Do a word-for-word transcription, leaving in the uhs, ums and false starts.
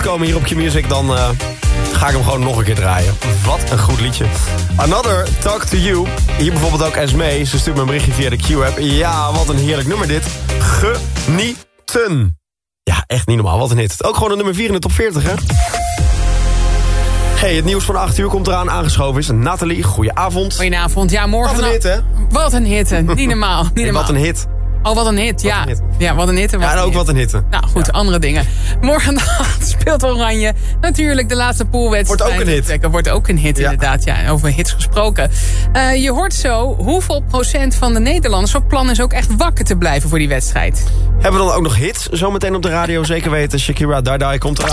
uitkomen hier op Q-Music... dan uh, ga ik hem gewoon nog een keer draaien. Wat een goed liedje. Another, Talk to You. Hier bijvoorbeeld ook Esmee. Ze stuurt me een berichtje via de Q-app. Ja, wat een heerlijk nummer dit. Genieten. Ja, echt niet normaal. Wat een hit. Ook gewoon een nummer vier in de top veertig, hè? Hey, het nieuws van acht uur komt eraan. Aangeschoven is Nathalie. Goedenavond. Goedenavond. Ja, morgen... Wat een hit, hè? Wat een hitte. Niet normaal. Niet normaal. Wat een hit. Oh, wat een hit. Ja, een hit. ja wat een hit. En, ja, en ook wat een hitte. Nou goed, ja. Andere dingen. Morgennacht speelt Oranje natuurlijk de laatste poolwedstrijd. Wordt ook een hit. Wordt ook een hit, ja. Inderdaad. Ja, over hits gesproken. Uh, je hoort zo hoeveel procent van de Nederlanders van plan is ook echt wakker te blijven voor die wedstrijd. Hebben we dan ook nog hits zometeen op de radio? Zeker weten. Shakira, Dardai komt eraan.